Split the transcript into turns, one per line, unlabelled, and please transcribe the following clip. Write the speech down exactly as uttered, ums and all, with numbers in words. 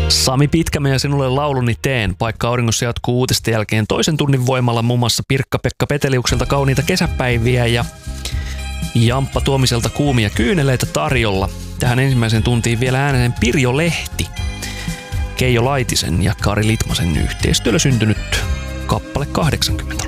Sami Pitkämä ja sinulle lauluni teen. Paikka auringossa jatkuu uutisten jälkeen toisen tunnin voimalla muun muassa Pirkka-Pekka Peteliukselta kauniita kesäpäiviä ja Jamppa Tuomiselta kuumia kyyneleitä tarjolla. Tähän ensimmäiseen tuntiin vielä äänenen Pirjo Lehti, Keijo Laitisen ja Kari Litmasen yhteistyöllä syntynyt kappale kahdeksankymmentä.